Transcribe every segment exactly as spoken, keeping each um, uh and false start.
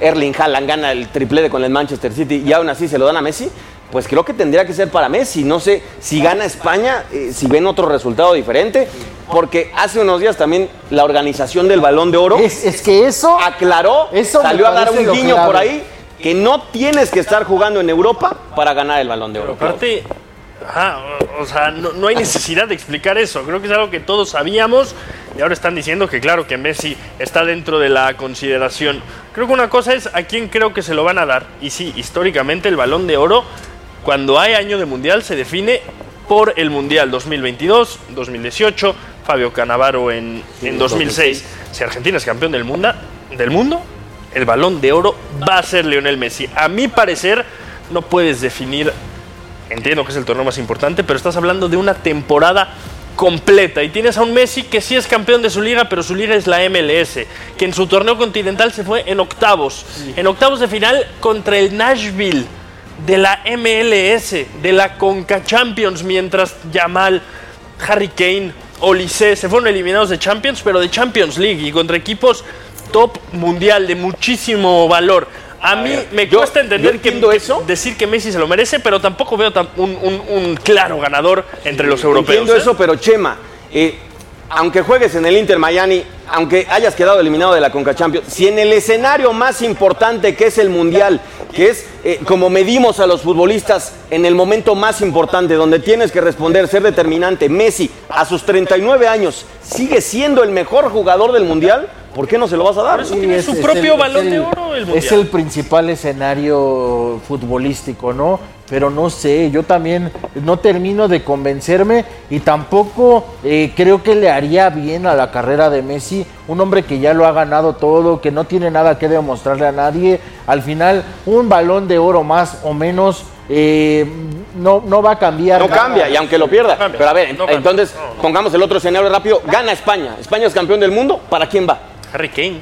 Erling Haaland gana el triplete con el Manchester City y aún así se lo dan a Messi, pues creo que tendría que ser para Messi. No sé si gana España, eh, si ven otro resultado diferente, porque hace unos días también la organización del Balón de Oro es, es que eso aclaró, eso salió a dar un guiño clave. por ahí, que no tienes que estar jugando en Europa para ganar el Balón de Oro. Pero aparte, ajá, o sea, no, no hay necesidad de explicar eso. Creo que es algo que todos sabíamos y ahora están diciendo que claro, que Messi está dentro de la consideración. Creo que una cosa es a quién creo que se lo van a dar. Y sí, históricamente el Balón de Oro, cuando hay año de Mundial, se define por el Mundial dos mil veintidós, dos mil dieciocho, Fabio Cannavaro en, en dos mil seis. Si Argentina es campeón del mundo, del mundo, el Balón de Oro va a ser Lionel Messi. A mi parecer, no puedes definir, entiendo que es el torneo más importante, pero estás hablando de una temporada completa y tienes a un Messi que sí es campeón de su liga, pero su liga es la M L S, que en su torneo continental se fue en octavos, sí. en octavos de final contra el Nashville de la M L S, de la Conca Champions, mientras Yamal, Harry Kane, Olise se fueron eliminados de Champions, pero de Champions League y contra equipos top mundial de muchísimo valor. A, a mí ver, me yo, cuesta entender que, que eso, decir que Messi se lo merece, pero tampoco veo tan, un, un, un claro ganador entre sí, los europeos. Entiendo ¿eh? eso, pero Chema, eh, aunque juegues en el Inter Miami, aunque hayas quedado eliminado de la Conca Champions, si en el escenario más importante que es el Mundial, que es eh, como medimos a los futbolistas en el momento más importante, donde tienes que responder, ser determinante, Messi a sus treinta y nueve años sigue siendo el mejor jugador del Mundial, ¿por qué no se lo vas a dar? Por eso tiene es, su propio el, Balón el, de Oro el Mundial. Es el principal escenario futbolístico, ¿no? Pero no sé, yo también no termino de convencerme y tampoco eh, creo que le haría bien a la carrera de Messi, un hombre que ya lo ha ganado todo, que no tiene nada que demostrarle a nadie. Al final, un Balón de Oro más o menos eh, no, no va a cambiar. No nada. Cambia, y aunque lo pierda. No Pero a ver, no entonces no, no. pongamos el otro escenario rápido. Gana España. España es campeón del mundo. ¿Para quién va? Harry Kane.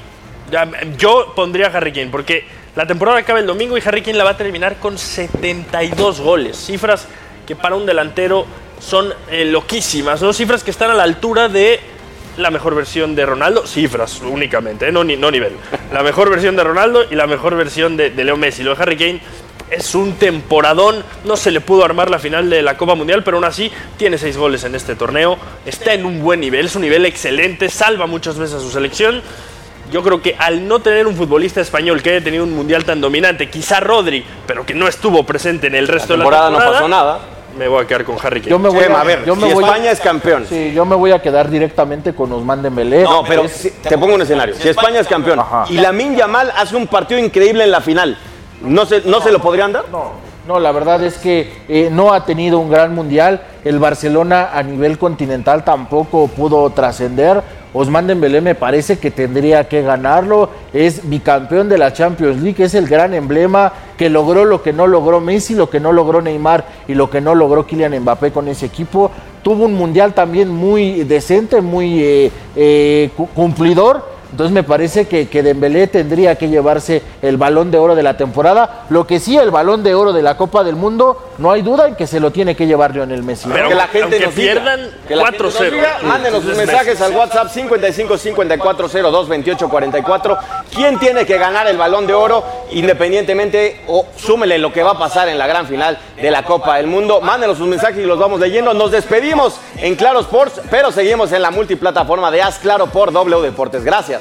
Yo pondría a Harry Kane porque la temporada acaba el domingo y Harry Kane la va a terminar con setenta y dos goles. Cifras que para un delantero son eh, loquísimas, ¿no? Cifras que están a la altura de la mejor versión de Ronaldo. Cifras únicamente, ¿eh? no, no nivel. La mejor versión de Ronaldo y la mejor versión de, de Leo Messi. Lo de Harry Kane es un temporadón. No se le pudo armar la final de la Copa Mundial, pero aún así tiene seis goles en este torneo. Está en un buen nivel, es un nivel excelente. Salva muchas veces a su selección. Yo creo que al no tener un futbolista español que haya tenido un mundial tan dominante, quizá Rodri, pero que no estuvo presente en el resto de la temporada, no pasó nada. Me voy a quedar con Harry Kane. Yo me voy a, a ver, yo me si voy España a, es campeón. Sí, yo me voy a quedar directamente con Ousmane Dembélé. No, pero es, si, te pongo un escenario. Si España es campeón Ajá. y Lamine Yamal hace un partido increíble en la final, ¿no se, no, no se lo podrían dar? No, no, la verdad es que eh, no ha tenido un gran mundial. El Barcelona a nivel continental tampoco pudo trascender. Ousmane Dembélé me parece que tendría que ganarlo, es bicampeón de la Champions League, es el gran emblema que logró lo que no logró Messi, lo que no logró Neymar y lo que no logró Kylian Mbappé con ese equipo. Tuvo un mundial también muy decente, muy eh, eh, cumplidor. Entonces me parece que, que Dembélé tendría que llevarse el Balón de Oro de la temporada. Lo que sí, el Balón de Oro de la Copa del Mundo, no hay duda en que se lo tiene que llevar Lionel Messi. Pero que la gente nos pierdan cuatro cero. Mándenos sus mensajes al WhatsApp cincuenta y cinco cincuenta y cuatro cero dos veintiocho cuarenta y cuatro. ¿Quién tiene que ganar el Balón de Oro independientemente o súmele lo que va a pasar en la gran final de la Copa del Mundo? Mándenos sus mensajes y los vamos leyendo. Nos despedimos en Claro Sports, pero seguimos en la multiplataforma de Haz Claro por W Deportes. Gracias.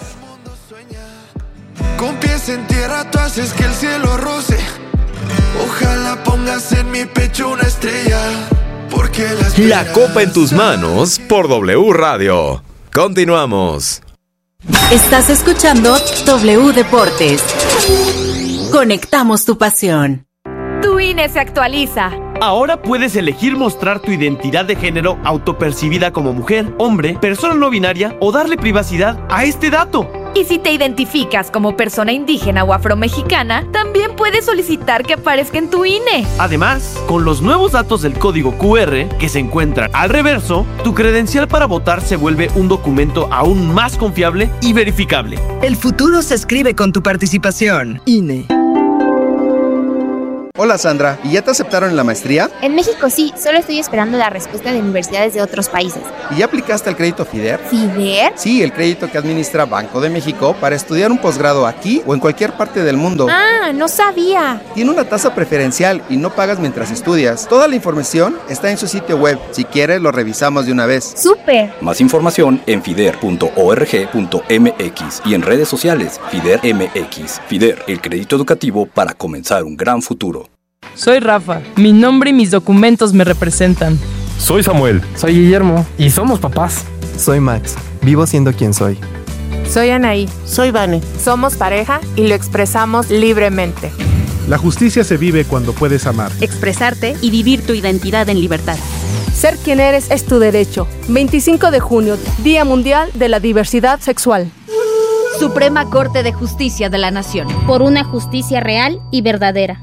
Con pies en tierra tú haces que el cielo roce. Ojalá pongas en mi pecho una estrella, porque las La Copa en tus manos por W Radio. Continuamos. Estás escuchando W Deportes. Conectamos tu pasión. Tu I N E se actualiza. Ahora puedes elegir mostrar tu identidad de género autopercibida como mujer, hombre, persona no binaria o darle privacidad a este dato. Y si te identificas como persona indígena o afromexicana, también puedes solicitar que aparezca en tu I N E. Además, con los nuevos datos del código Q R que se encuentran al reverso, tu credencial para votar se vuelve un documento aún más confiable y verificable. El futuro se escribe con tu participación. I N E. Hola Sandra, ¿y ya te aceptaron en la maestría? En México sí, solo estoy esperando la respuesta de universidades de otros países. ¿Y ya aplicaste al crédito FIDER? ¿FIDER? Sí, el crédito que administra Banco de México para estudiar un posgrado aquí o en cualquier parte del mundo. Ah, no sabía. Tiene una tasa preferencial y no pagas mientras estudias. Toda la información está en su sitio web. Si quieres, lo revisamos de una vez. ¡Súper! Más información en fider punto org punto m x y en redes sociales FIDER M X. FIDER, el crédito educativo para comenzar un gran futuro. Soy Rafa. Mi nombre y mis documentos me representan. Soy Samuel. Soy Guillermo. Y somos papás. Soy Max. Vivo siendo quien soy. Soy Anaí. Soy Vane. Somos pareja y lo expresamos libremente. La justicia se vive cuando puedes amar, expresarte y vivir tu identidad en libertad. Ser quien eres es tu derecho. veinticinco de junio, Día Mundial de la Diversidad Sexual. Suprema Corte de Justicia de la Nación. Por una justicia real y verdadera.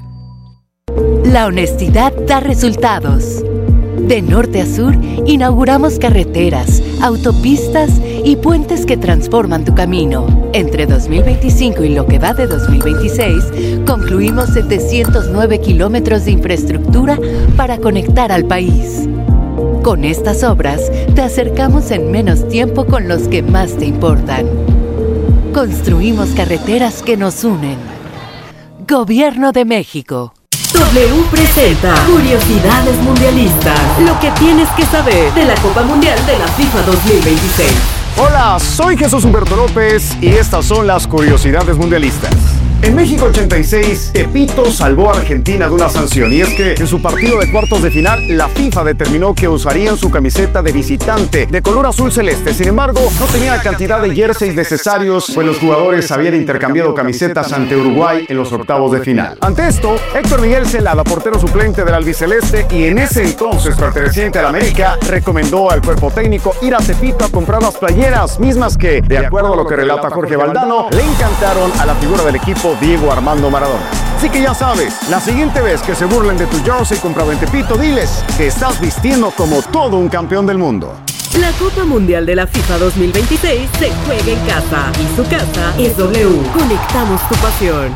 La honestidad da resultados. De norte a sur, inauguramos carreteras, autopistas y puentes que transforman tu camino. Entre dos mil veinticinco y lo que va de dos mil veintiséis, concluimos setecientos nueve kilómetros de infraestructura para conectar al país. Con estas obras, te acercamos en menos tiempo con los que más te importan. Construimos carreteras que nos unen. Gobierno de México. W presenta Curiosidades Mundialistas. Lo que tienes que saber de la Copa Mundial de la FIFA dos mil veintiséis. Hola, soy Jesús Humberto López y estas son las Curiosidades Mundialistas. En México ochenta y seis, Tepito salvó a Argentina de una sanción, y es que en su partido de cuartos de final, la FIFA determinó que usarían su camiseta de visitante de color azul celeste. Sin embargo, no tenía la cantidad de jerseys necesarios, pues los jugadores habían intercambiado camisetas ante Uruguay en los octavos de final. Ante esto, Héctor Miguel Celada, portero suplente del albiceleste y en ese entonces perteneciente al América, recomendó al cuerpo técnico ir a Tepito a comprar las playeras, mismas que, de acuerdo a lo que relata Jorge Valdano, le encantaron a la figura del equipo Diego Armando Maradona. Así que ya sabes, la siguiente vez que se burlen de tu jersey comprado en Tepito, diles que estás vistiendo como todo un campeón del mundo. La Copa Mundial de la FIFA dos mil veintiséis se juega en casa y su casa es W. Conectamos tu pasión.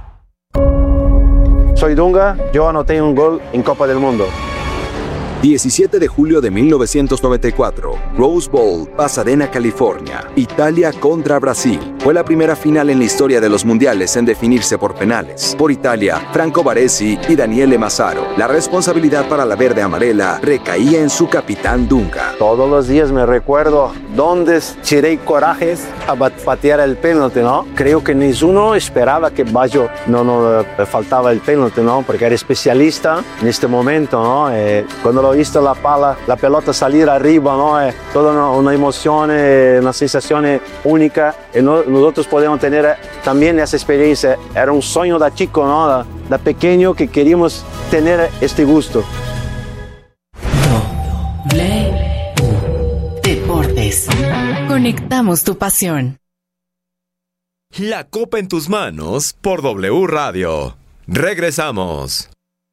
Soy Dunga, yo anoté un gol en Copa del Mundo. diecisiete de julio de mil novecientos noventa y cuatro, Rose Bowl, Pasadena, California, Italia contra Brasil. Fue la primera final en la historia de los mundiales en definirse por penales. Por Italia, Franco Baresi y Daniele Massaro. La responsabilidad para la verde amarela recaía en su capitán Dunga. Todos los días me recuerdo dónde tiré corajes a patear el penalti, ¿no? Creo que ninguno esperaba que Baggio no, no le faltaba el penalti, ¿no? Porque era especialista en este momento, ¿no? Eh, cuando lo visto la pala, la pelota salir arriba, ¿no? Es toda una, una emoción, una sensación única. Y no, nosotros podemos tener también esa experiencia. Era un sueño de chico, ¿no? De, de pequeño que queríamos tener este gusto. W Deportes. Conectamos tu pasión. La Copa en tus manos por W Radio. Regresamos.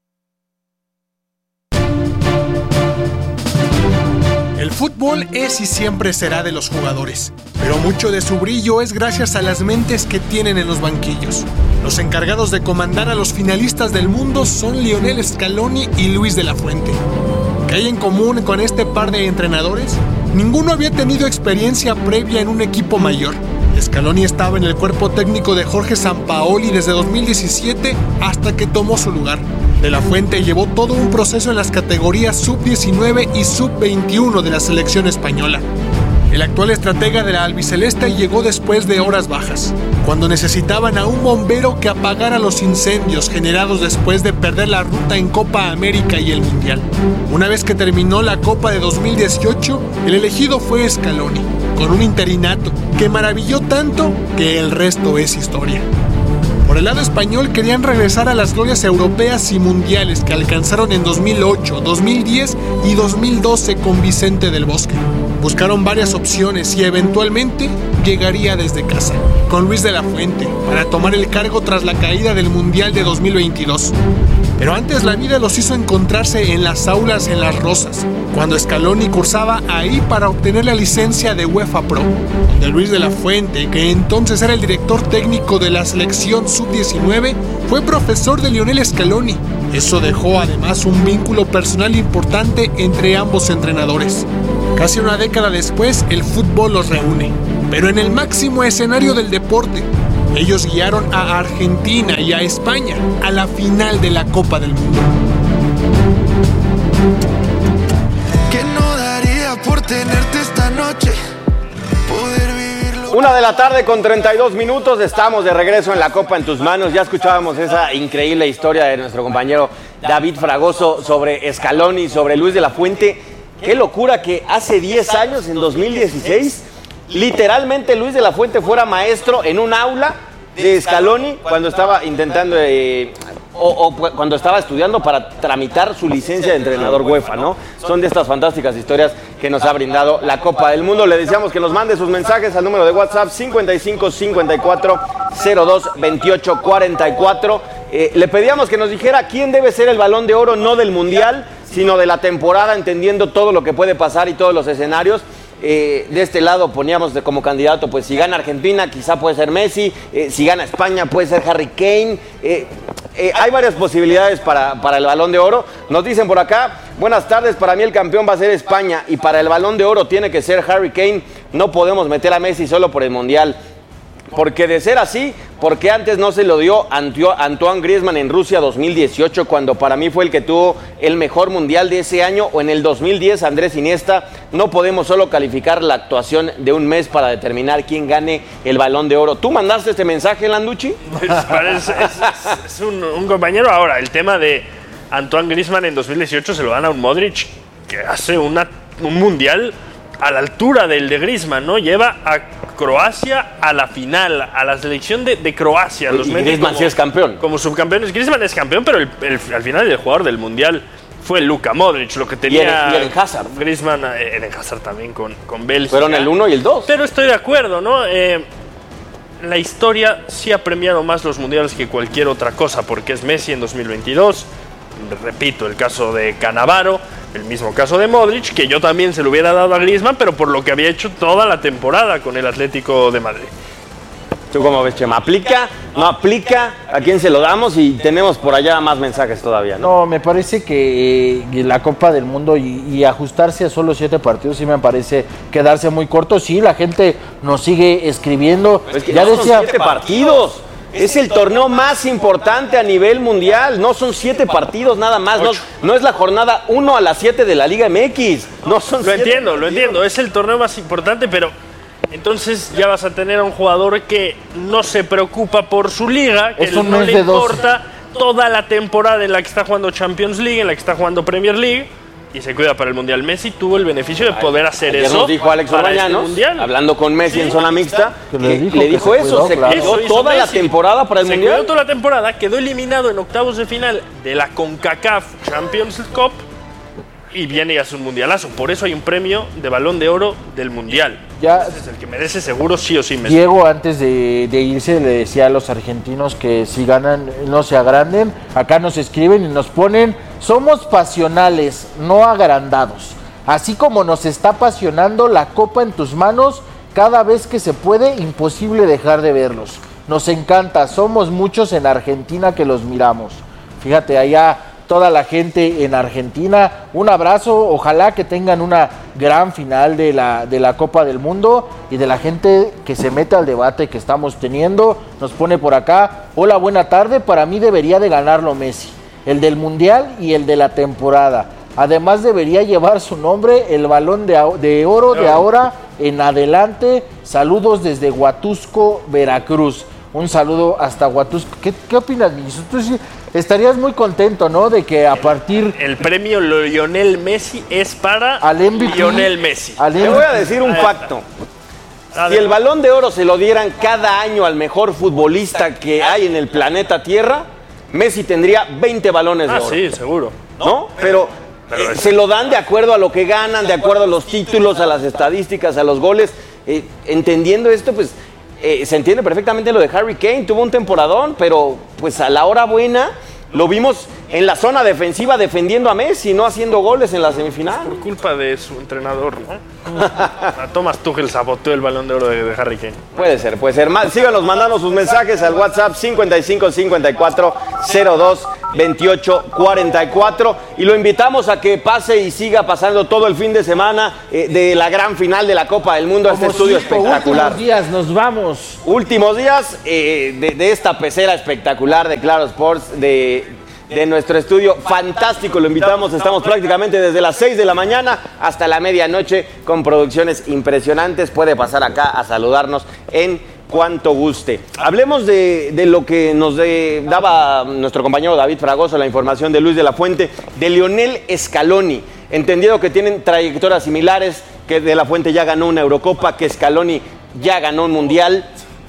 El fútbol es y siempre será de los jugadores, pero mucho de su brillo es gracias a las mentes que tienen en los banquillos. Los encargados de comandar a los finalistas del mundo son Lionel Scaloni y Luis de la Fuente. ¿Qué hay en común con este par de entrenadores? Ninguno había tenido experiencia previa en un equipo mayor. Scaloni estaba en el cuerpo técnico de Jorge Sampaoli desde dos mil diecisiete hasta que tomó su lugar. De la Fuente llevó todo un proceso en las categorías sub diecinueve y sub veintiuno de la selección española. El actual estratega de la albiceleste llegó después de horas bajas, cuando necesitaban a un bombero que apagara los incendios generados después de perder la ruta en Copa América y el Mundial. Una vez que terminó la Copa de dos mil dieciocho, el elegido fue Scaloni, con un interinato que maravilló tanto que el resto es historia. Por el lado español querían regresar a las glorias europeas y mundiales que alcanzaron en dos mil ocho, dos mil diez y dos mil doce con Vicente del Bosque. Buscaron varias opciones y eventualmente llegaría desde casa, con Luis de la Fuente, para tomar el cargo tras la caída del Mundial de dos mil veintidós. Pero antes la vida los hizo encontrarse en las aulas en Las Rosas, cuando Scaloni cursaba ahí para obtener la licencia de UEFA Pro, donde Luis de la Fuente, que entonces era el director técnico de la selección sub diecinueve, fue profesor de Lionel Scaloni. Eso dejó además un vínculo personal importante entre ambos entrenadores. Casi una década después, el fútbol los reúne, pero en el máximo escenario del deporte. Ellos guiaron a Argentina y a España a la final de la Copa del Mundo. ¿Qué no daría por tenerte esta noche? Poder vivirlo. Una de la tarde con treinta y dos minutos, estamos de regreso en la Copa en tus manos. Ya escuchábamos esa increíble historia de nuestro compañero David Fragoso sobre Scaloni, sobre Luis de la Fuente. Qué locura que hace diez años, en dos mil dieciséis, literalmente Luis de la Fuente fuera maestro en un aula de Scaloni cuando estaba intentando eh, o, o cuando estaba estudiando para tramitar su licencia de entrenador UEFA, ¿no? Son de estas fantásticas historias que nos ha brindado la Copa del Mundo. Le deseamos que nos mande sus mensajes al número de WhatsApp cincuenta y cinco cincuenta y cuatro cero dos veintiocho cuarenta y cuatro. Eh, le pedíamos que nos dijera quién debe ser el Balón de Oro, no del Mundial, sino de la temporada, entendiendo todo lo que puede pasar y todos los escenarios. Eh, de este lado poníamos de, como candidato, pues si gana Argentina quizá puede ser Messi, eh, si gana España puede ser Harry Kane. eh, eh, hay varias posibilidades para, para el Balón de Oro. Nos dicen por acá, buenas tardes, para mí el campeón va a ser España y para el Balón de Oro tiene que ser Harry Kane. No podemos meter a Messi solo por el Mundial, porque de ser así, porque antes no se lo dio Antoine Griezmann en Rusia dos mil dieciocho, cuando para mí fue el que tuvo el mejor mundial de ese año, o en el dos mil diez Andrés Iniesta. No podemos solo calificar la actuación de un mes para determinar quién gane el Balón de Oro. ¿Tú mandaste este mensaje, Landucci? Pues parece, es, es, es un, un compañero. Ahora, el tema de Antoine Griezmann en dos mil dieciocho se lo dan a un Modric que hace una, un mundial a la altura del de Griezmann, ¿no? Lleva a Croacia a la final, a la selección de, de Croacia. Los y Griezmann como, sí es campeón. Como subcampeón. Griezmann es campeón, pero el, el, al final el jugador del mundial fue Luka Modric, lo que tenía... Y Eden Hazard. Griezmann, Eden Hazard también con, con Bélgica. Fueron el uno y el dos. Pero estoy de acuerdo, ¿no? Eh, la historia sí ha premiado más los mundiales que cualquier otra cosa, porque es Messi en dos mil veintidós, repito, el caso de Cannavaro, el mismo caso de Modric, que yo también se lo hubiera dado a Griezmann, pero por lo que había hecho toda la temporada con el Atlético de Madrid. ¿Tú cómo ves, Chema? ¿Aplica? ¿No aplica? ¿A quién se lo damos? Y tenemos por allá más mensajes todavía, ¿no? No, me parece que eh, la Copa del Mundo y, y ajustarse a solo siete partidos sí me parece quedarse muy corto. Sí, la gente nos sigue escribiendo. Es que ya no decía, son siete partidos. Es el torneo más importante a nivel mundial. No son siete partidos nada más. No, no es la jornada uno a las siete de la Liga M X. No son Lo entiendo, partidos. lo entiendo. Es el torneo más importante, pero entonces ya vas a tener a un jugador que no se preocupa por su liga, que Eso no, no le importa dos. toda la temporada en la que está jugando Champions League, en la que está jugando Premier League, y se cuida para el Mundial. Messi tuvo el beneficio de poder hacer Ayer eso. Nos dijo Alex Orbañanos, este hablando con Messi sí. en zona mixta, que le dijo, le dijo que se eso, cuidó, se claro. quedó eso toda Messi. la temporada para el se Mundial. Se quedó toda la temporada, quedó eliminado en octavos de final de la CONCACAF Champions Cup y viene y hace un mundialazo. Por eso hay un premio de Balón de Oro del Mundial. Ya, Ese es el que merece seguro sí o sí Messi. Diego, antes de, de irse, le decía a los argentinos que si ganan no se agranden. Acá nos escriben y nos ponen: somos pasionales, no agrandados. Así como nos está apasionando la Copa en tus manos, cada vez que se puede, imposible dejar de verlos. Nos encanta, somos muchos en Argentina que los miramos. Fíjate, allá toda la gente en Argentina, un abrazo, ojalá que tengan una gran final de la, de la Copa del Mundo, y de la gente que se mete al debate que estamos teniendo. Nos pone por acá: hola, buena tarde, para mí debería de ganarlo Messi, el del Mundial y el de la temporada. Además debería llevar su nombre el Balón de, de Oro de ahora en adelante. Saludos desde Huatusco, Veracruz. Un saludo hasta Huatusco. ¿Qué, qué opinas, Ministro? Tú sí estarías muy contento, ¿no? De que a partir... El, el premio Lionel Messi es para al M V P, Lionel Messi. Al M V P. Te voy a decir un facto. Si el Balón de Oro se lo dieran cada año al mejor futbolista que hay en el planeta Tierra, Messi tendría veinte balones de ah, oro. Sí, seguro. ¿No? Pero, Pero eh, se lo dan de acuerdo a lo que ganan, de acuerdo a los títulos, a las estadísticas, a los goles. Eh, entendiendo esto, pues... Eh, se entiende perfectamente lo de Harry Kane, tuvo un temporadón, pero pues a la hora buena lo vimos en la zona defensiva defendiendo a Messi, no haciendo goles en la semifinal. Por culpa de su entrenador, ¿no? A Thomas Tuchel saboteó el Balón de Oro de, de Harry Kane. Puede ser, puede ser. Síganos mandando sus mensajes al WhatsApp cincuenta y cinco cincuenta y cuatro cero dos veintiocho cuarenta y cuatro y lo invitamos a que pase y siga pasando todo el fin de semana eh, de la gran final de la Copa del Mundo a este estudio espectacular. Últimos días, nos vamos. Últimos días eh, de, de esta pecera espectacular de Claro Sports, de, de nuestro estudio fantástico. Lo invitamos, estamos prácticamente desde las seis de la mañana hasta la medianoche con producciones impresionantes. Puede pasar acá a saludarnos en cuanto guste. Hablemos de, de lo que nos de, daba nuestro compañero David Fragoso, la información de Luis de la Fuente, de Lionel Scaloni. Entendido que tienen trayectorias similares, que de la Fuente ya ganó una Eurocopa, que Scaloni ya ganó un Mundial,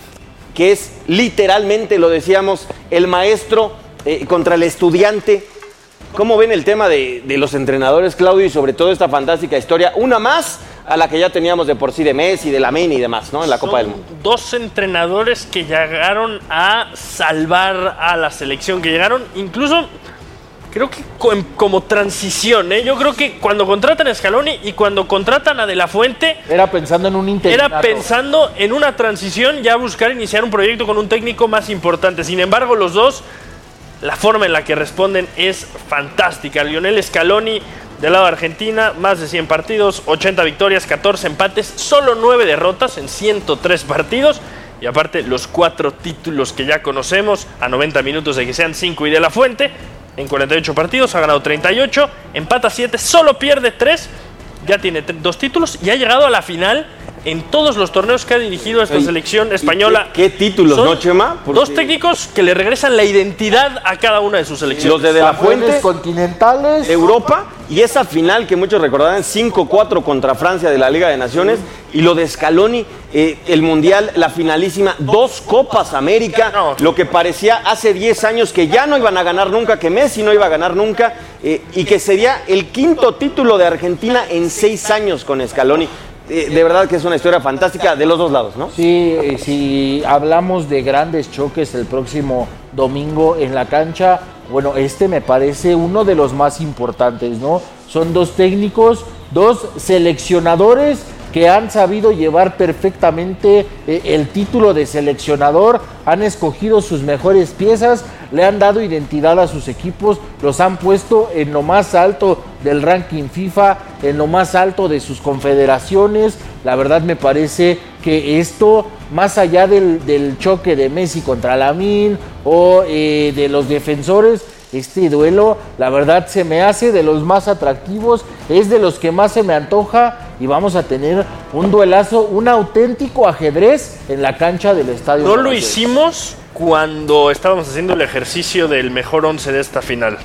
que es literalmente, lo decíamos, el maestro eh, contra el estudiante. ¿Cómo ven el tema de, de los entrenadores, Claudio, y sobre todo esta fantástica historia? Una más a la que ya teníamos de por sí de Messi, de Lamine y demás, ¿no? En la Copa Son del Mundo. Dos entrenadores que llegaron a salvar a la selección, que llegaron incluso, creo que como transición, ¿eh? Yo creo que cuando contratan a Scaloni y cuando contratan a De La Fuente... Era pensando en un interinato. Era pensando en una transición, ya buscar iniciar un proyecto con un técnico más importante. Sin embargo, los dos, la forma en la que responden es fantástica. Lionel Scaloni, del lado de Argentina, más de cien partidos, ochenta victorias, catorce empates, solo nueve derrotas en ciento tres partidos. Y aparte, los cuatro títulos que ya conocemos, a noventa minutos de que sean cinco y De La Fuente, en cuarenta y ocho partidos, ha ganado treinta y ocho, empata siete, solo pierde tres, ya tiene dos títulos y ha llegado a la final en todos los torneos que ha dirigido esta selección española. ¿Qué, qué títulos, no, Chema? Porque dos técnicos que le regresan la identidad a cada una de sus selecciones. Los de De La Fuente, continentales, Europa, y esa final que muchos recordarán, cinco cuatro contra Francia de la Liga de Naciones, y lo de Scaloni, eh, el Mundial, la finalísima, dos Copas América, no. Lo que parecía hace diez años que ya no iban a ganar nunca, que Messi no iba a ganar nunca, eh, y que sería el quinto título de Argentina en seis años con Scaloni. Eh, de verdad que es una historia fantástica de los dos lados, ¿no? Sí, eh, si hablamos de grandes choques el próximo domingo en la cancha, bueno, este me parece uno de los más importantes, ¿no? Son dos técnicos, dos seleccionadores que han sabido llevar perfectamente eh, el título de seleccionador, han escogido sus mejores piezas, le han dado identidad a sus equipos, los han puesto en lo más alto del ranking FIFA, en lo más alto de sus confederaciones. La verdad me parece que esto, más allá del, del choque de Messi contra Lamine o eh, de los defensores, este duelo, la verdad, se me hace de los más atractivos, es de los que más se me antoja y vamos a tener un duelazo, un auténtico ajedrez en la cancha del estadio. No lo hicimos cuando estábamos haciendo el ejercicio del mejor once de esta final.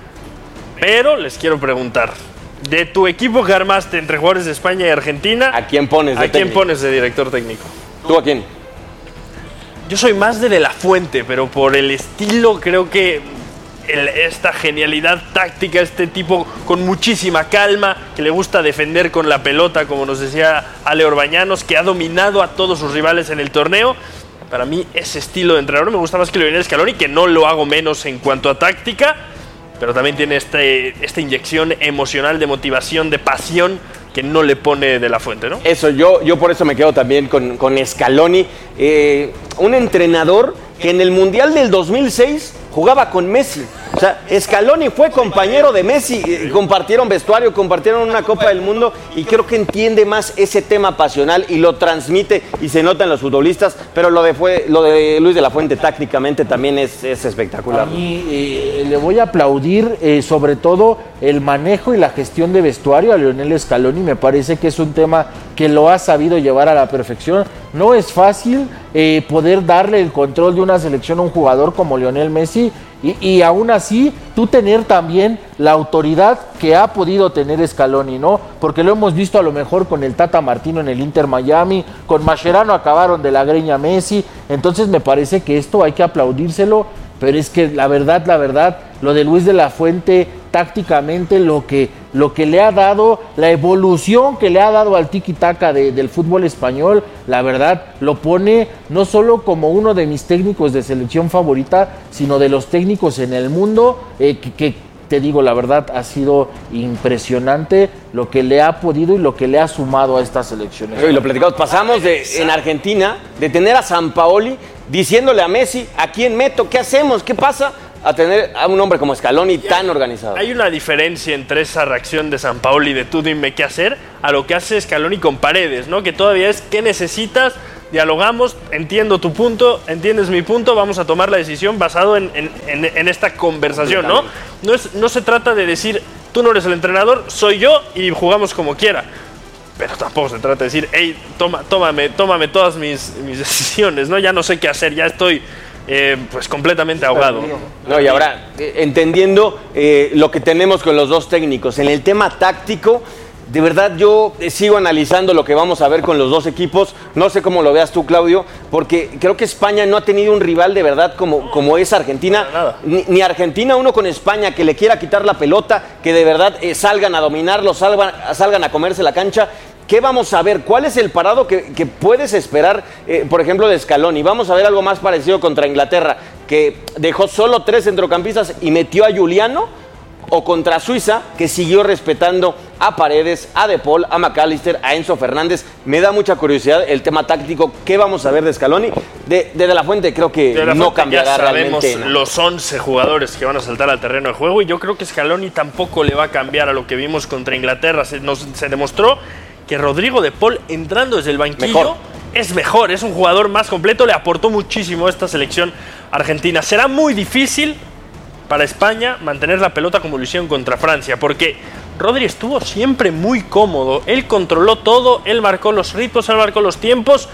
Pero les quiero preguntar, de tu equipo que armaste entre jugadores de España y Argentina, ¿a quién pones de ¿A quién técnico? pones de director técnico? ¿Tú a quién? Yo soy más de De La Fuente, pero por el estilo creo que el, esta genialidad táctica, este tipo con muchísima calma, que le gusta defender con la pelota, como nos decía Ale Orbañanos, que ha dominado a todos sus rivales en el torneo. Para mí ese estilo de entrenador me gusta más que Lionel Scaloni, que no lo hago menos en cuanto a táctica, pero también tiene este, esta inyección emocional de motivación, de pasión, que no le pone De La Fuente, ¿no? Eso, yo, yo por eso me quedo también con, con Scaloni, eh, un entrenador que en el Mundial del dos mil seis jugaba con Messi. O sea, Scaloni fue compañero de Messi, eh, compartieron vestuario, compartieron una Copa del Mundo y creo que entiende más ese tema pasional y lo transmite y se nota en los futbolistas, pero lo de, fue, lo de Luis de la Fuente tácticamente también es, es espectacular. A mí eh, le voy a aplaudir eh, sobre todo el manejo y la gestión de vestuario a Lionel Scaloni. Me parece que es un tema que lo ha sabido llevar a la perfección. No es fácil eh, poder darle el control de una selección a un jugador como Lionel Messi y, y aún así tú tener también la autoridad que ha podido tener Scaloni, ¿no? Porque lo hemos visto a lo mejor con el Tata Martino en el Inter Miami, con Mascherano acabaron de la greña Messi, entonces me parece que esto hay que aplaudírselo, pero es que la verdad, la verdad, lo de Luis de la Fuente tácticamente, lo que lo que le ha dado, la evolución que le ha dado al tiki-taka de, del fútbol español, la verdad, lo pone no solo como uno de mis técnicos de selección favorita, sino de los técnicos en el mundo, eh, que, que te digo, la verdad, ha sido impresionante lo que le ha podido y lo que le ha sumado a estas selecciones. Y lo platicamos, pasamos de, en Argentina, de tener a Sampaoli diciéndole a Messi, ¿a quién meto? ¿Qué hacemos? ¿Qué pasa? A tener a un hombre como Scaloni tan organizado. Hay una diferencia entre esa reacción de Sampaoli de tú dime qué hacer, a lo que hace Scaloni con Paredes, ¿no? Que todavía es, ¿qué necesitas? Dialogamos, entiendo tu punto, entiendes mi punto, vamos a tomar la decisión basado en, en, en, en esta conversación, ¿no? No, es, no se trata de decir, tú no eres el entrenador, soy yo y jugamos como quiera. Pero tampoco se trata de decir, hey, toma, tómame, tómame todas mis, mis decisiones, ¿no? Ya no sé qué hacer, ya estoy eh, pues completamente ahogado. No, y ahora, eh, entendiendo eh, lo que tenemos con los dos técnicos, en el tema táctico, de verdad yo sigo analizando lo que vamos a ver con los dos equipos. No sé cómo lo veas tú, Claudio, porque creo que España no ha tenido un rival de verdad como, como es Argentina. Ni, ni Argentina uno con España que le quiera quitar la pelota, que de verdad eh, salgan a dominarlo, salgan, salgan a comerse la cancha. ¿Qué vamos a ver? ¿Cuál es el parado que, que puedes esperar, eh, por ejemplo, de Scaloni? Vamos a ver algo más parecido contra Inglaterra, que dejó solo tres centrocampistas y metió a Giuliano, o contra Suiza, que siguió respetando a Paredes, a De Paul, a McAllister, a Enzo Fernández. Me da mucha curiosidad el tema táctico. ¿Qué vamos a ver de Scaloni? De, de, de la Fuente creo que de la no Fuente cambiará ya sabemos realmente, ¿no? Los once jugadores que van a saltar al terreno de juego, y yo creo que Scaloni tampoco le va a cambiar a lo que vimos contra Inglaterra. Se, nos, se demostró que Rodrigo De Paul, entrando desde el banquillo, mejor. es mejor, es un jugador más completo, le aportó muchísimo a esta selección argentina. Será muy difícil para España mantener la pelota como lo hicieron contra Francia, porque Rodri estuvo siempre muy cómodo, él controló todo, él marcó los ritmos, él marcó los tiempos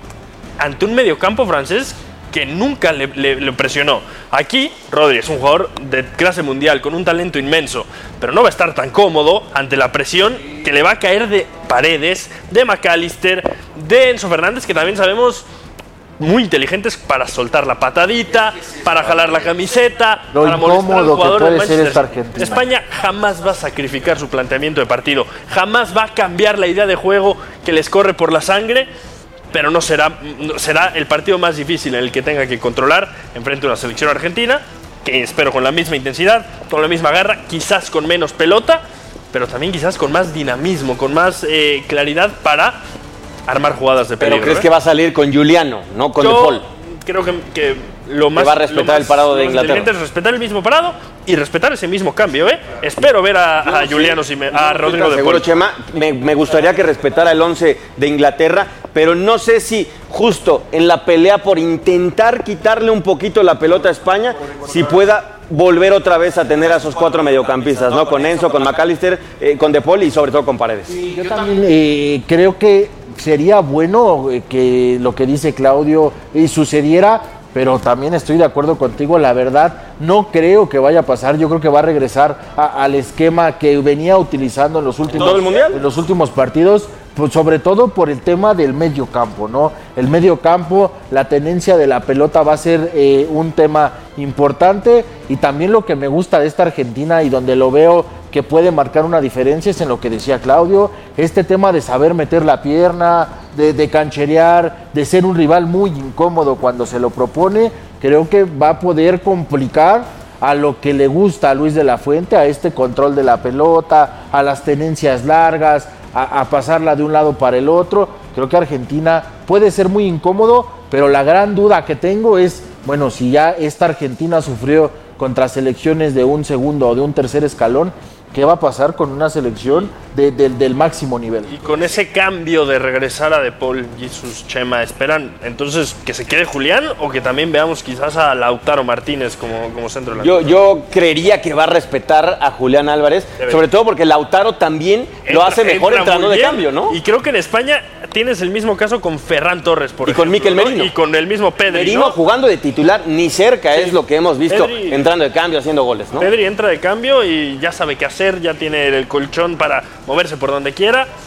ante un mediocampo francés que nunca le, le, le presionó. Aquí Rodri es un jugador de clase mundial con un talento inmenso, pero no va a estar tan cómodo ante la presión que le va a caer de Paredes, de McAllister, de Enzo Fernández, que también sabemos muy inteligentes para soltar la patadita, para jalar la camiseta, lo para molestar al jugador que puede del Manchester. ser esta Argentina. España jamás va a sacrificar su planteamiento de partido, jamás va a cambiar la idea de juego que les corre por la sangre, pero no será, será el partido más difícil en el que tenga que controlar enfrente a una selección argentina, que espero con la misma intensidad, con la misma garra, quizás con menos pelota, pero también quizás con más dinamismo, con más eh, claridad para armar jugadas de peligro. ¿Pero crees ¿eh? que va a salir con Giuliano, no con Yo De Paul? Creo que, que lo más... Que va a respetar más, el parado de Inglaterra. Es respetar el mismo parado y respetar ese mismo cambio, ¿eh? Espero ver a, a Giuliano, si me, a Rodrigo De Seguro, Paul. Chema, me, me gustaría que respetara el once de Inglaterra, pero no sé si justo en la pelea por intentar quitarle un poquito la pelota a España, si pueda volver otra vez a tener a esos cuatro mediocampistas, ¿no? Con Enzo, con McAllister, eh, con De Paul y sobre todo con Paredes. Sí, yo también eh, creo que sería bueno eh, que lo que dice Claudio eh, sucediera, pero también estoy de acuerdo contigo, la verdad, no creo que vaya a pasar. Yo creo que va a regresar a, al esquema que venía utilizando en los últimos, ¿todo el mundial? En los últimos partidos, pues sobre todo por el tema del medio campo, ¿no? El medio campo, la tenencia de la pelota va a ser eh, un tema importante, y también lo que me gusta de esta Argentina y donde lo veo que puede marcar una diferencia es en lo que decía Claudio, este tema de saber meter la pierna, de, de cancherear, de ser un rival muy incómodo cuando se lo propone. Creo que va a poder complicar a lo que le gusta a Luis de la Fuente, a este control de la pelota, a las tenencias largas, a, a pasarla de un lado para el otro. Creo que Argentina puede ser muy incómodo, pero la gran duda que tengo es, bueno, si ya esta Argentina sufrió contra selecciones de un segundo o de un tercer escalón, ¿qué va a pasar con una selección de, de, del máximo nivel? Y con ese cambio de regresar a De Paul, Jesús, Chema, ¿esperan entonces que se quede Julián o que también veamos quizás a Lautaro Martínez como, como centro delantero? Yo, yo creería que va a respetar a Julián Álvarez, Debe. sobre todo porque Lautaro también Entra, lo hace mejor entra entrando muy de bien. cambio, ¿no? Y creo que en España tienes el mismo caso con Ferran Torres, por y ejemplo. con Mikel ¿no? Merino. Y con el mismo Pedri, Merino ¿no? jugando de titular, ni cerca sí. es lo que hemos visto Pedri, entrando de cambio, haciendo goles, ¿no? Pedri entra de cambio y ya sabe qué hacer, ya tiene el colchón para moverse por donde quiera.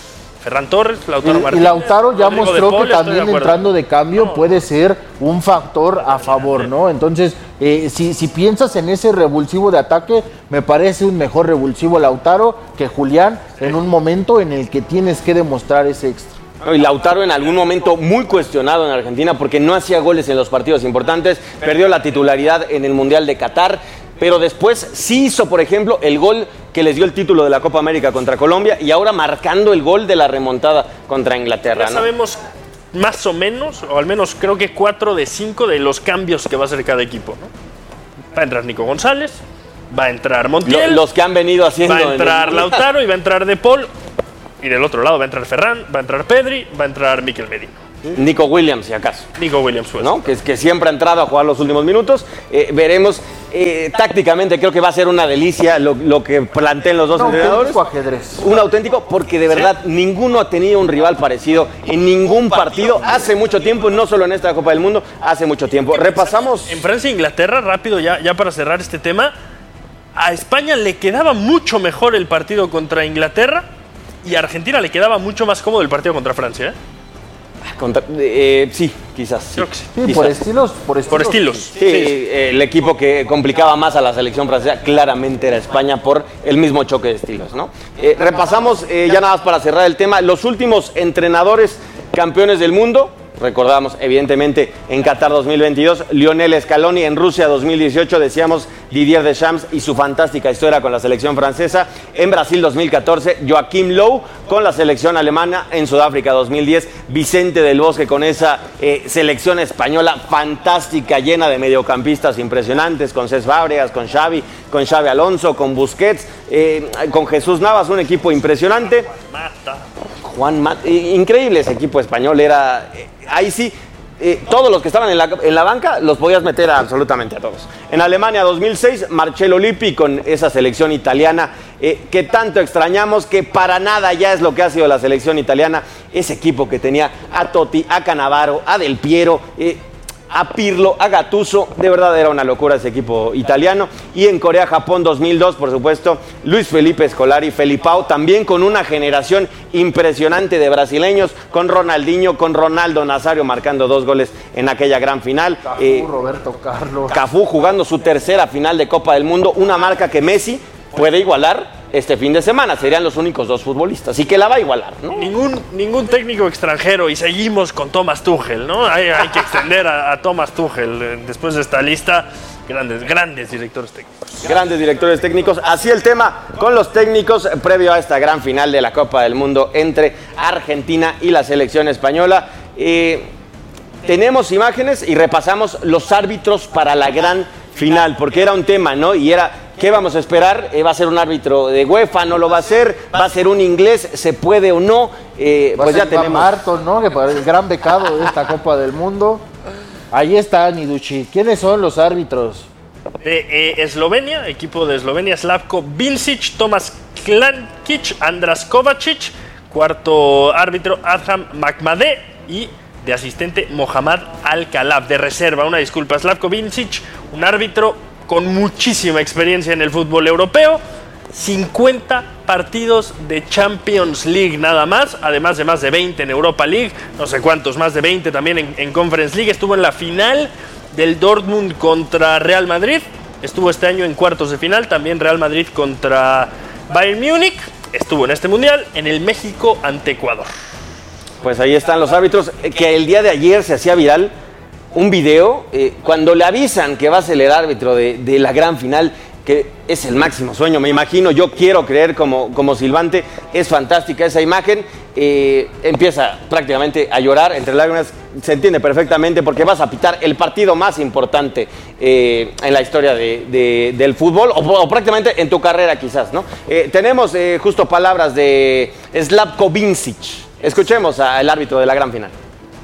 Ferran Torres, Lautaro y, Martínez. Y Lautaro ya Rodrigo mostró de Paul, que también de entrando de cambio no. puede ser un factor a favor, ¿no? Entonces, eh, si, si piensas en ese revulsivo de ataque, me parece un mejor revulsivo Lautaro que Julián sí. en un momento en el que tienes que demostrar ese extra. Y Lautaro en algún momento muy cuestionado en Argentina porque no hacía goles en los partidos importantes, perdió la titularidad en el Mundial de Qatar, pero después sí hizo, por ejemplo, el gol que les dio el título de la Copa América contra Colombia y ahora marcando el gol de la remontada contra Inglaterra. Ya ¿no? sabemos más o menos, o al menos creo que cuatro de cinco de los cambios que va a hacer cada equipo, ¿no? Va a entrar Nico González, va a entrar Montiel, Lo, los que han venido haciendo. Va a entrar el... Lautaro y va a entrar De Paul. Y del otro lado va a entrar Ferran, va a entrar Pedri, va a entrar Mikel Merino. Nico Williams, si acaso. Nico Williams, pues. ¿No? Que, que siempre ha entrado a jugar los últimos minutos. Eh, veremos. Eh, tácticamente creo que va a ser una delicia lo, lo que planteen los dos un entrenadores. Un auténtico ajedrez. Un auténtico, porque de verdad ¿Sí? ninguno ha tenido un rival parecido en ningún partido hace mucho tiempo, no solo en esta Copa del Mundo, hace mucho tiempo. Repasamos. En Francia e Inglaterra, rápido, ya, ya para cerrar este tema, a España le quedaba mucho mejor el partido contra Inglaterra. Y a Argentina le quedaba mucho más cómodo el partido contra Francia, ¿eh? Contra, eh, sí, quizás. Sí. Creo que sí. Sí, quizás. por estilos, por estilos. Por estilos. Sí, sí. Eh, el equipo que complicaba más a la selección francesa claramente era España por el mismo choque de estilos, ¿no? Eh, repasamos, eh, ya nada más para cerrar el tema, los últimos entrenadores campeones del mundo. Recordamos, evidentemente, en Qatar dos mil veintidós, Lionel Scaloni, en Rusia dos mil dieciocho, decíamos Didier Deschamps y su fantástica historia con la selección francesa. En Brasil dos mil catorce, Joachim Löw con la selección alemana. En Sudáfrica dos mil diez, Vicente del Bosque con esa eh, selección española fantástica, llena de mediocampistas impresionantes, con Cesc Fábregas, con Xavi, con Xavi Alonso, con Busquets, eh, con Jesús Navas, un equipo impresionante. Mata. Juan Mata, increíble ese equipo español, era, eh, ahí sí, eh, todos los que estaban en la, en la banca los podías meter a absolutamente a todos. En Alemania dos mil seis, Marcello Lippi con esa selección italiana eh, que tanto extrañamos, que para nada ya es lo que ha sido la selección italiana, ese equipo que tenía a Totti, a Cannavaro, a Del Piero, eh, a Pirlo, a Gattuso, de verdad era una locura ese equipo italiano. Y en Corea-Japón dos mil dos, por supuesto, Luis Felipe Scolari, Felipao, también con una generación impresionante de brasileños, con Ronaldinho, con Ronaldo Nazario marcando dos goles en aquella gran final. Cafú, eh, Roberto Carlos. Cafú jugando su tercera final de Copa del Mundo, una marca que Messi puede igualar este fin de semana. Serían los únicos dos futbolistas y que la va a igualar, ¿no? Ningún, ningún técnico extranjero y seguimos con Thomas Tuchel, ¿no? Hay, hay que extender a, a Thomas Tuchel después de esta lista. Grandes, grandes directores técnicos. Grandes directores técnicos. Así el tema con los técnicos previo a esta gran final de la Copa del Mundo entre Argentina y la selección española. Eh, tenemos imágenes y repasamos los árbitros para la gran final, porque era un tema, ¿no? Y era, ¿qué vamos a esperar? Eh, ¿Va a ser un árbitro de UEFA? ¿No lo va a ser? ¿Va a ser un inglés? ¿Se puede o no? Eh, Va pues a ser ya tenemos. Marton, ¿no? Que para el gran becado de esta Copa del Mundo. Ahí está Niduchi. ¿Quiénes son los árbitros? De eh, Eslovenia, equipo de Eslovenia, Slavko Vincic, Tomas Klankic, Andras Kovacic, cuarto árbitro Adham Makmadeh y de asistente Mohammad Al-Khalaf, de reserva, una disculpa, Slavko Vincic, un árbitro con muchísima experiencia en el fútbol europeo, cincuenta partidos de Champions League nada más, además de más de veinte en Europa League, no sé cuántos, más de veinte también en, en Conference League. Estuvo en la final del Dortmund contra Real Madrid, estuvo este año en cuartos de final, también Real Madrid contra Bayern Múnich, estuvo en este Mundial, en el México ante Ecuador. Pues ahí están los árbitros, que el día de ayer se hacía viral un video, eh, cuando le avisan que va a ser el árbitro de, de la gran final, que es el máximo sueño, me imagino, yo quiero creer como, como silbante, es fantástica esa imagen, eh, empieza prácticamente a llorar entre lágrimas, se entiende perfectamente porque vas a pitar el partido más importante eh, en la historia de, de, del fútbol, o, o prácticamente en tu carrera quizás, ¿no? Eh, tenemos eh, justo palabras de Slavko Vincic, escuchemos al árbitro de la gran final.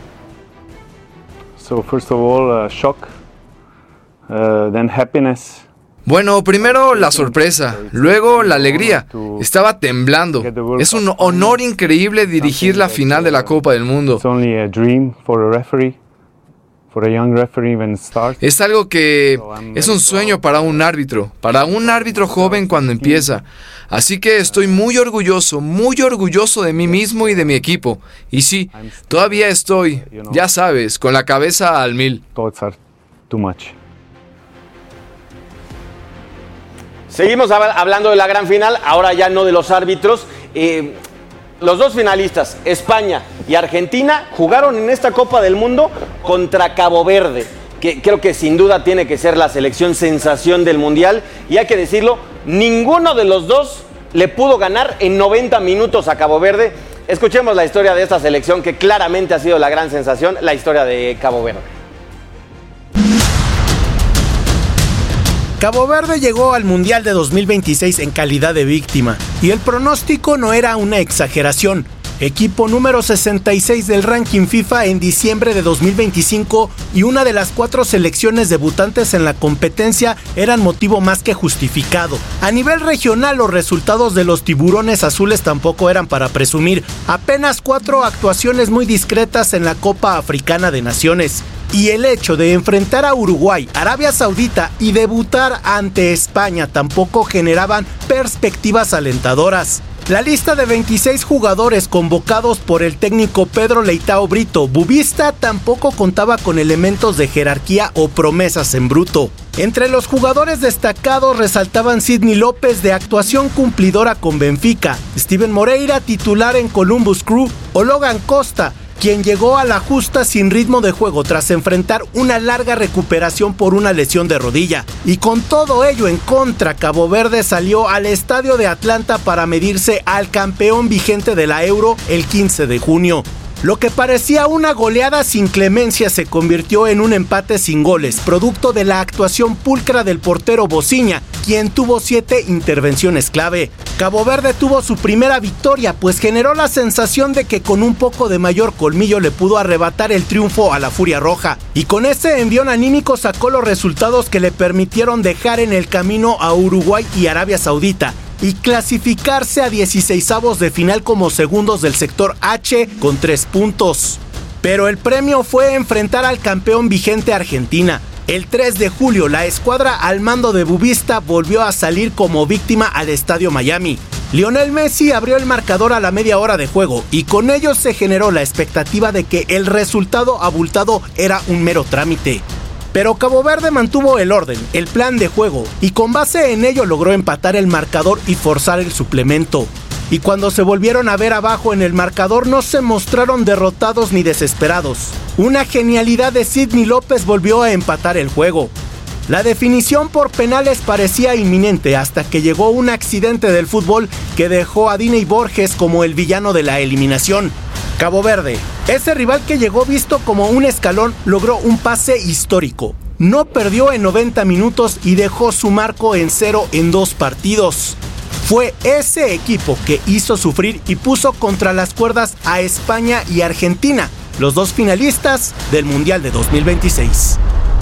So first of all, uh, shock, uh, then happiness. Bueno, primero la sorpresa, luego la alegría. Estaba temblando. Es un honor increíble dirigir la final de la Copa del Mundo. for a young referee when it starts. Es algo que es un sueño para un árbitro, para un árbitro joven cuando empieza. Así que estoy muy orgulloso, muy orgulloso de mí mismo y de mi equipo. Y sí, todavía estoy, ya sabes, con la cabeza al mil. Thoughts are too much. Seguimos hab- hablando de la gran final, ahora ya no de los árbitros. Eh, los dos finalistas, España y Argentina, jugaron en esta Copa del Mundo contra Cabo Verde, que creo que sin duda tiene que ser la selección sensación del Mundial. Y hay que decirlo, ninguno de los dos le pudo ganar en noventa minutos a Cabo Verde. Escuchemos la historia de esta selección que claramente ha sido la gran sensación, la historia de Cabo Verde. Cabo Verde llegó al Mundial de dos mil veintiséis en calidad de víctima, y el pronóstico no era una exageración. Equipo número sesenta y seis del ranking FIFA en diciembre de dos mil veinticinco y una de las cuatro selecciones debutantes en la competencia eran motivo más que justificado. A nivel regional, los resultados de los tiburones azules tampoco eran para presumir. Apenas cuatro actuaciones muy discretas en la Copa Africana de Naciones. Y el hecho de enfrentar a Uruguay, Arabia Saudita y debutar ante España tampoco generaban perspectivas alentadoras. La lista de veintiséis jugadores convocados por el técnico Pedro Leitao Brito Bubista tampoco contaba con elementos de jerarquía o promesas en bruto. Entre los jugadores destacados resaltaban Sidney López, de actuación cumplidora con Benfica, Steven Moreira, titular en Columbus Crew, o Logan Costa, quien llegó a la justa sin ritmo de juego tras enfrentar una larga recuperación por una lesión de rodilla. Y con todo ello en contra, Cabo Verde salió al estadio de Atlanta para medirse al campeón vigente de la Euro el quince de junio. Lo que parecía una goleada sin clemencia se convirtió en un empate sin goles, producto de la actuación pulcra del portero Bociña, quien tuvo siete intervenciones clave. Cabo Verde tuvo su primera victoria, pues generó la sensación de que con un poco de mayor colmillo le pudo arrebatar el triunfo a la Furia Roja. Y con ese envión anímico sacó los resultados que le permitieron dejar en el camino a Uruguay y Arabia Saudita y clasificarse a dieciseisavos de final como segundos del sector H con tres puntos. Pero el premio fue enfrentar al campeón vigente Argentina. El tres de julio, la escuadra al mando de Bubista volvió a salir como víctima al Estadio Miami. Lionel Messi abrió el marcador a la media hora de juego y con ello se generó la expectativa de que el resultado abultado era un mero trámite. Pero Cabo Verde mantuvo el orden, el plan de juego, y con base en ello logró empatar el marcador y forzar el suplemento. Y cuando se volvieron a ver abajo en el marcador no se mostraron derrotados ni desesperados. Una genialidad de Sidney López volvió a empatar el juego. La definición por penales parecía inminente hasta que llegó un accidente del fútbol que dejó a Diney Borges como el villano de la eliminación. Cabo Verde, ese rival que llegó visto como un escalón, logró un pase histórico. No perdió en noventa minutos y dejó su marco en cero en dos partidos. Fue ese equipo que hizo sufrir y puso contra las cuerdas a España y Argentina, los dos finalistas del Mundial de dos mil veintiséis.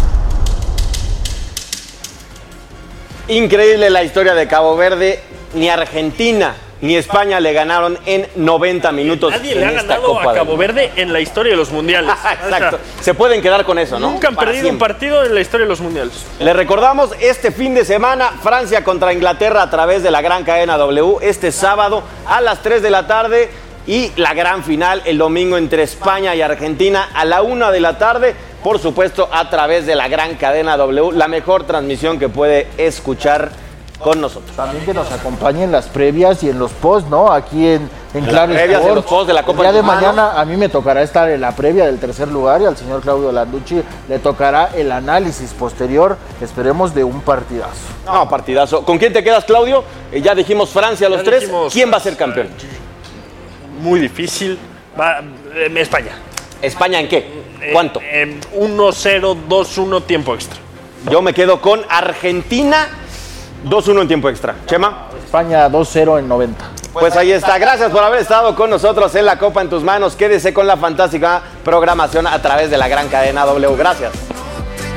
Increíble la historia de Cabo Verde. Ni Argentina ni España le ganaron en noventa minutos. Nadie le ha ganado Copa a Cabo Verde en la historia de los mundiales. Exacto. O sea, se pueden quedar con eso, ¿no? Nunca han Para perdido siempre. un partido en la historia de los mundiales. Les recordamos este fin de semana, Francia contra Inglaterra a través de la gran cadena W, este sábado a las tres de la tarde, y la gran final el domingo entre España y Argentina a la una de la tarde, por supuesto a través de la gran cadena W, la mejor transmisión que puede escuchar con nosotros. También que nos acompañen en las previas y en los posts, ¿no? Aquí en, en Claro previas y en los posts de la Copa. El día de mañana a mí me tocará estar en la previa del tercer lugar y al señor Claudio Landucci le tocará el análisis posterior, esperemos, de un partidazo. No, partidazo. ¿Con quién te quedas, Claudio? Eh, ya dijimos Francia los Ya tres. dijimos, ¿Quién va a ser campeón? Muy difícil. Va, eh, España. ¿España en qué? ¿Cuánto? Eh, eh, uno cero, dos uno, tiempo extra. Yo me quedo con Argentina, dos uno en tiempo extra. Chema. España dos cero en noventa. Pues ahí está. Gracias por haber estado con nosotros en La Copa en tus manos. Quédese con la fantástica programación a través de la gran cadena W. Gracias.